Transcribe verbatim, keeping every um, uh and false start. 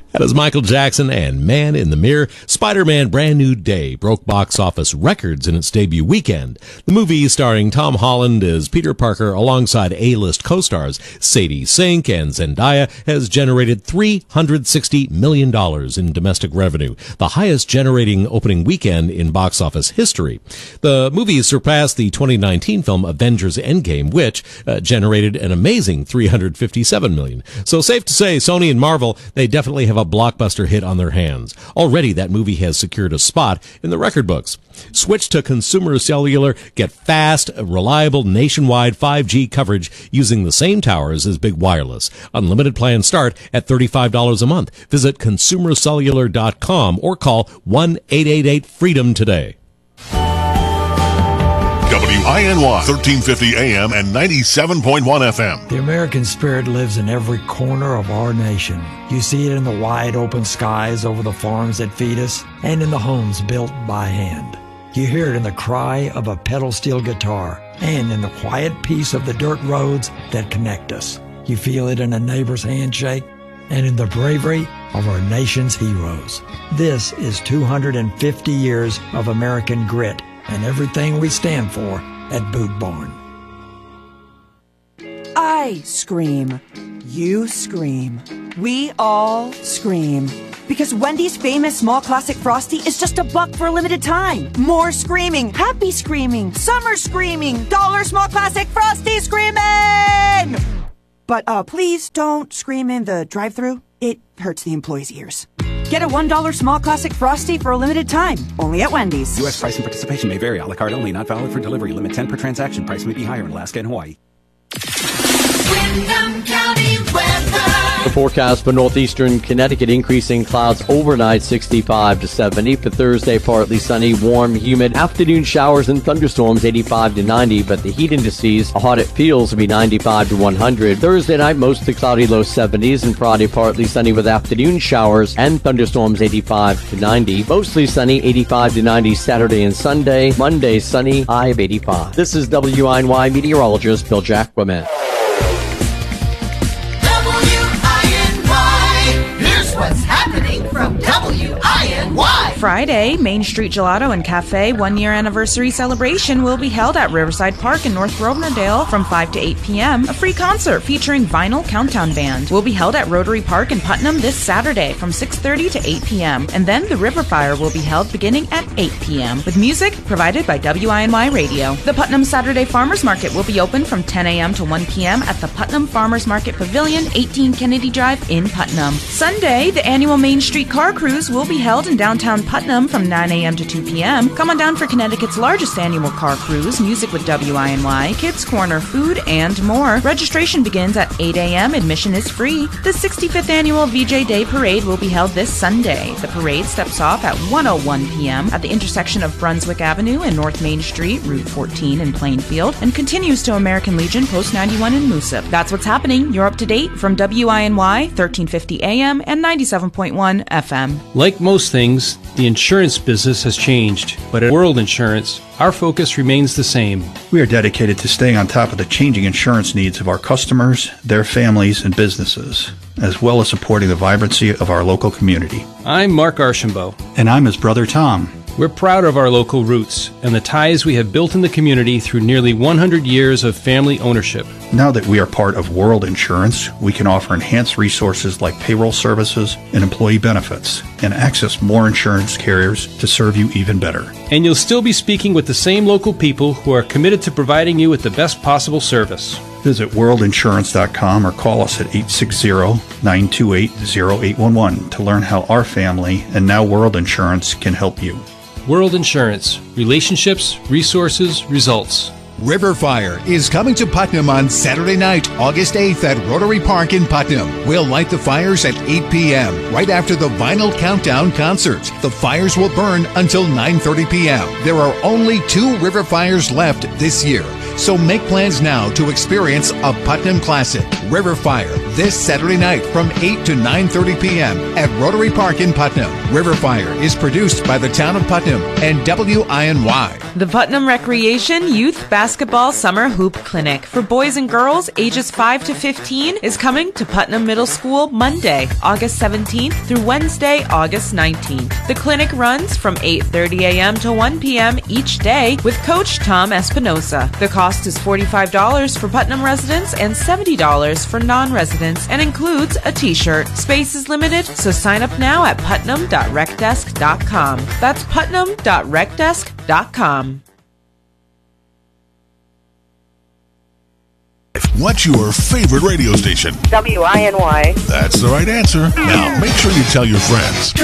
That is Michael Jackson and Man in the Mirror. Spider-Man Brand New Day broke box office records in its debut weekend. The movie, starring Tom Holland as Peter Parker alongside A-list co-stars Sadie Sink and Zendaya, has generated three hundred sixty million dollars in domestic revenue, the highest generating opening weekend in box office history. The movie surpassed the twenty nineteen film Avengers Endgame, which uh, generated an amazing three hundred fifty-seven million dollars. So safe to say, Sony and Marvel, they definitely have a blockbuster hit on their hands. Already, that movie has secured a spot in the record books. Switch to Consumer Cellular. Get fast, reliable, nationwide five G coverage using the same towers as Big Wireless. Unlimited plans start at thirty-five dollars a month. Visit consumer cellular dot com or call one eight eight eight freedom today. W I N Y, thirteen fifty A M and ninety-seven point one F M. The American spirit lives in every corner of our nation. You see it in the wide open skies over the farms that feed us and in the homes built by hand. You hear it in the cry of a pedal steel guitar and in the quiet peace of the dirt roads that connect us. You feel it in a neighbor's handshake and in the bravery of our nation's heroes. This is two hundred fifty years of American grit and everything we stand for at Boot Barn. I scream. You scream. We all scream. Because Wendy's famous small classic Frosty is just a buck for a limited time. More screaming, happy screaming, summer screaming, dollar small classic Frosty screaming! But uh, please don't scream in the drive-thru. It hurts the employees' ears. Get a one dollar small classic Frosty for a limited time. Only at Wendy's. U S price and participation may vary. A la carte only. Not valid for delivery. Limit ten per transaction. Price may be higher in Alaska and Hawaii. Windham County weather. The forecast for northeastern Connecticut, increasing clouds overnight, sixty-five to seventy. For Thursday, partly sunny, warm, humid. Afternoon showers and thunderstorms, eighty-five to ninety. But the heat indices, how hot it feels, will be ninety-five to one hundred. Thursday night, mostly cloudy, low seventies. And Friday, partly sunny with afternoon showers and thunderstorms, eighty-five to ninety. Mostly sunny, eighty-five to ninety Saturday and Sunday. Monday, sunny, high of eighty-five. This is W I N Y meteorologist Bill Jacquemin. What's happening from W I N Y? Friday, Main Street Gelato and Cafe one-year anniversary celebration will be held at Riverside Park in North Grosvenor from five to eight p.m. A free concert featuring Vinyl Countdown Band will be held at Rotary Park in Putnam this Saturday from six thirty to eight p.m. And then the River Fire will be held beginning at eight p.m. with music provided by W I N Y Radio. The Putnam Saturday Farmers Market will be open from ten a.m. to one p.m. at the Putnam Farmers Market Pavilion, eighteen Kennedy Drive in Putnam. Sunday, the annual Main Street Car Cruise will be held in downtown Putnam from nine a.m. to two p.m. Come on down for Connecticut's largest annual car cruise, music with W I N Y, Kids Corner, food, and more. Registration begins at eight a.m. Admission is free. The sixty-fifth annual V J Day Parade will be held this Sunday. The parade steps off at one oh one p.m. at the intersection of Brunswick Avenue and North Main Street, Route fourteen in Plainfield, and continues to American Legion Post ninety-one in Moosip. That's what's happening. You're up to date from W I N Y, thirteen fifty A M and ninety-seven point one F M. Like most things, the insurance business has changed, but at World Insurance, our focus remains the same. We are dedicated to staying on top of the changing insurance needs of our customers, their families, and businesses, as well as supporting the vibrancy of our local community. I'm Mark Archambault. And I'm his brother Tom. We're proud of our local roots and the ties we have built in the community through nearly one hundred years of family ownership. Now that we are part of World Insurance, we can offer enhanced resources like payroll services and employee benefits, and access more insurance carriers to serve you even better. And you'll still be speaking with the same local people who are committed to providing you with the best possible service. Visit world insurance dot com or call us at eight six zero, nine two eight, zero eight one one to learn how our family and now World Insurance can help you. World Insurance. Relationships, resources, results. River Fire is coming to Putnam on Saturday night, August eighth at Rotary Park in Putnam. We'll light the fires at eight p.m. right after the Vinyl Countdown concert. The fires will burn until nine thirty p.m. There are only two river fires left this year, so make plans now to experience a Putnam classic. River Fire this Saturday night from eight to nine thirty p.m. at Rotary Park in Putnam. River Fire is produced by the town of Putnam and W I N Y. The Putnam Recreation Youth Basketball Summer Hoop Clinic for boys and girls ages five to fifteen is coming to Putnam Middle School Monday, August seventeenth through Wednesday, August nineteenth. The clinic runs from eight thirty a.m. to one p.m. each day with Coach Tom Espinosa. The cost is forty-five dollars for Putnam residents and seventy dollars for non-residents and includes a t-shirt. Space is limited, so sign up now at putnam dot rec desk dot com. That's putnam dot rec desk dot com. What's your favorite radio station? W I N Y. That's the right answer. Now, make sure you tell your friends.